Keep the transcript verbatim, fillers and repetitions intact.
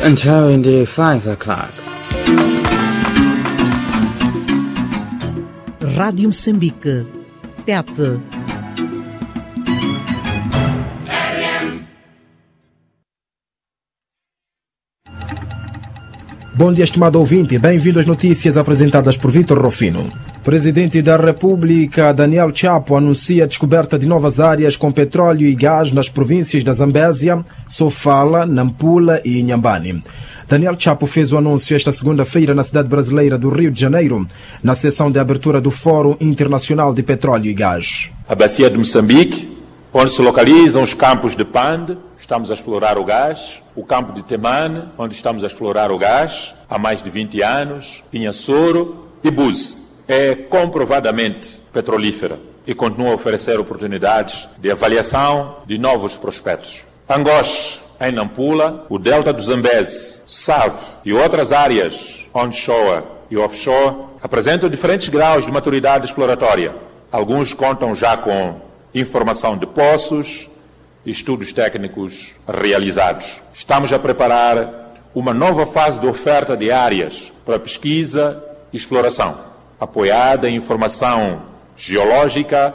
until the five o'clock. Rádio Moçambique, Tete. Bom dia, estimado ouvinte. Bem-vindo às notícias apresentadas por Vítor Rufino. Presidente da República, Daniel Chapo, anuncia a descoberta de novas áreas com petróleo e gás nas províncias da Zambésia, Sofala, Nampula e Inhambane. Daniel Chapo fez o anúncio esta segunda-feira na cidade brasileira do Rio de Janeiro, na sessão de abertura do Fórum Internacional de Petróleo e Gás. A bacia de Moçambique, onde se localizam os campos de Pande, estamos a explorar o gás. O campo de Temane, onde estamos a explorar o gás há mais de vinte anos. Inhassoro e Búzios. É comprovadamente petrolífera e continua a oferecer oportunidades de avaliação de novos prospectos. Angoche, em Nampula, o delta do Zambeze, Save e outras áreas onshore e offshore apresentam diferentes graus de maturidade exploratória. Alguns contam já com informação de poços e estudos técnicos realizados. Estamos a preparar uma nova fase de oferta de áreas para pesquisa e exploração, apoiada em informação geológica